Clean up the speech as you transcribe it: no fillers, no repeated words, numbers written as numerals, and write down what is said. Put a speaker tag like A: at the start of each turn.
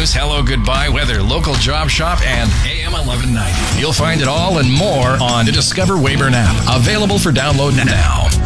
A: news, hello, goodbye, weather, local job shop, and AM 1190. You'll find it all and more on the Discover Weyburn app. Available for download now.